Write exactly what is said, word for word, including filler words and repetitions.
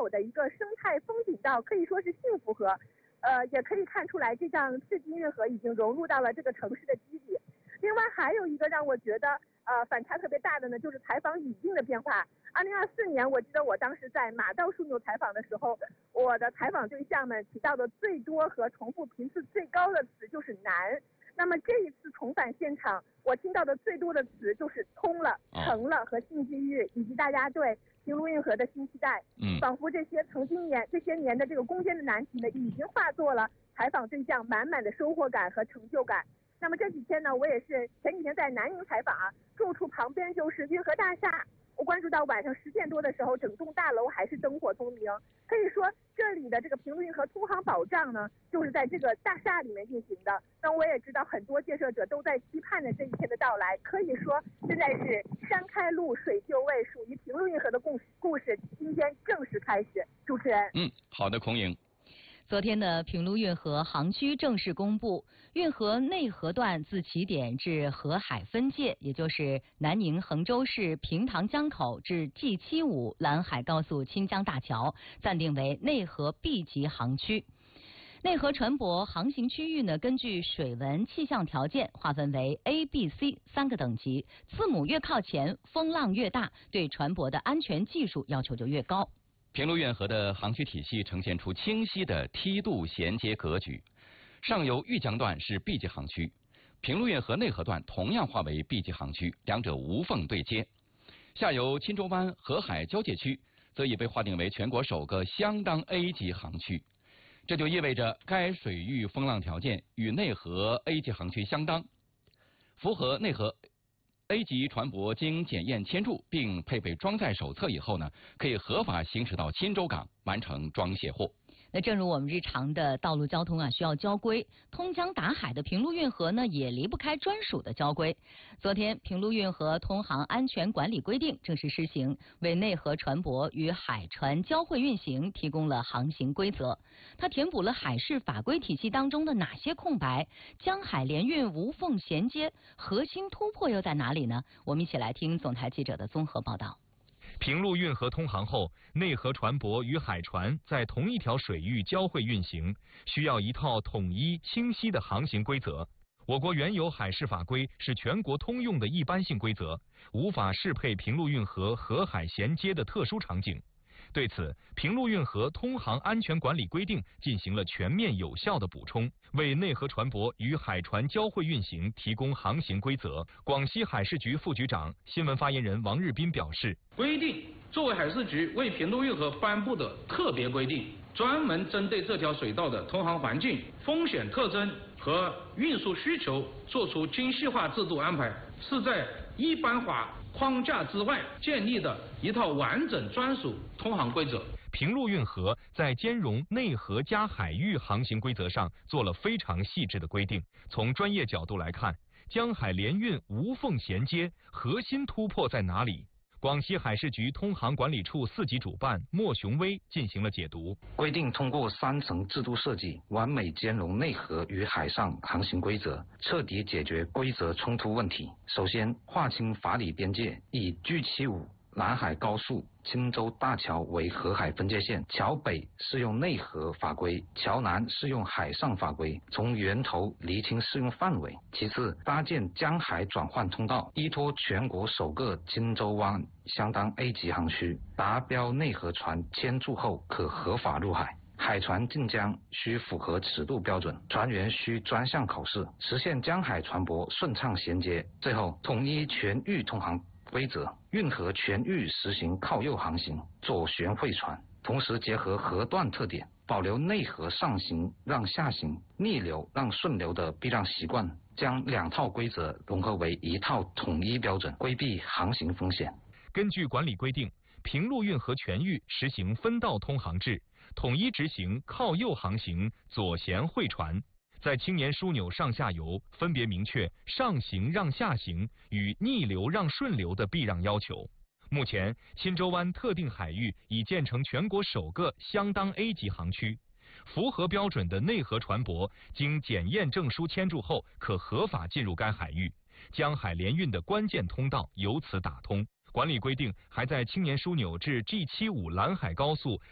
口的一个生态风景道可以说是幸福河，呃，也可以看出来这项世纪运河已经融入到了这个城市的基底。另外还有一个让我觉得呃反差特别大的呢，就是采访语境的变化。二零二四年，我记得我当时在马道枢纽采访的时候，我的采访对象们提到的最多和重复频次最高的词就是难。那么这一次重返现场，我听到的最多的词就是通了、成了和新机遇，以及大家对平卢运河的新期待。嗯，仿佛这些曾经年这些年的这个攻坚的难题呢，已经化作了采访对象满满的收获感和成就感。那么这几天呢，我也是前几天在南宁采访啊，住处旁边就是运河大厦。我关注到晚上十点多的时候，整栋大楼还是灯火通明。可以说，这里的这个平卢运河通航保障呢，就是在这个大厦里面运行的。那我也知道，很多建设者都在期盼着这一天的到来。可以说，现在是山开路，水就位，属于平卢运河的故事故事今天正式开始。主持人， 嗯，好的，孔颖。 昨天的平卢运河航区正式公布，运河内河段自起点至河海分界，也就是南宁衡州市平塘江口至 G 七十五兰海高速钦江大桥，暂定为内河 B 级航区。内河船舶航行区域呢，根据水文气象条件划分为 A、B、C 三个等级，字母越靠前，风浪越大，对船舶的安全技术要求就越高。 平卢运河的航区体系呈现出清晰的梯度衔接格局，上游豫江段是 B 级航区，平卢运河内河段同样划为 B 级航区，两者无缝对接。下游钦州湾河海交界区则已被划定为全国首个相当 A 级航区，这就意味着该水域风浪条件与内河 A 级航区相当，符合内河A 级船舶经检验签注并配备装载手册以后呢，可以合法行驶到钦州港完成装卸货。 那正如我们日常的道路交通啊，需要交规，通江达海的平卢运河呢，也离不开专属的交规。昨天，平卢运河通航安全管理规定正式施行，为内河船舶与海船交汇运行提供了航行规则。它填补了海事法规体系当中的哪些空白？江海联运无缝衔接，核心突破又在哪里呢？我们一起来听总台记者的综合报道。 平卢运河通航后，内河船舶与海船在同一条水域交汇运行，需要一套统一清晰的航行规则。我国原有海事法规是全国通用的一般性规则，无法适配平卢运河河海衔接的特殊场景。对此，平卢运河通航安全管理规定进行了全面有效的补充，为内河船舶与海船交汇运行提供航行规则。广西海事局副局长、新闻发言人王日斌表示， 规定作为海事局为平卢运河颁布的特别规定，专门针对这条水道的通航环境、风险特征和运输需求作出精细化制度安排，是在一般法框架之外建立的一套完整专属通航规则。 平卢运河在兼容内河加海域航行规则上做了非常细致的规定。从专业角度来看，江海联运无缝衔接，核心突破在哪里？广西海事局通航管理处四级主办莫雄威进行了解读。 规定通过三层制度设计，完美兼容内河与海上航行规则，彻底解决规则冲突问题。首先，划清法理边界，以 G 七十五南海高速钦州大桥为河海分界线，桥北适用内河法规，桥南适用海上法规，从源头厘清适用范围。其次，搭建江海转换通道，依托全国首个钦州湾相当 A 级航区，达标内河船签注后可合法入海。海船进江需符合尺度标准，船员需专项考试，实现江海船舶顺畅衔接。最后，统一全域通航规则，运河全域实行靠右航行，左旋汇船，同时结合河段特点，保留内河上行让下行、逆流让顺流的避让习惯，将两套规则融合为一套统一标准，规避航行风险。 根据管理规定，平卢运河全域实行分道通航制，统一执行靠右航行、左舷汇船。在青年枢纽上下游分别明确上行让下行与逆流让顺流的避让要求。目前，钦州湾特定海域已建成全国首个相当 A 级航区，符合标准的内河船舶经检验证书签注后，可合法进入该海域，江海联运的关键通道由此打通。管理规定还在青年枢纽至 G 七十五兰海高速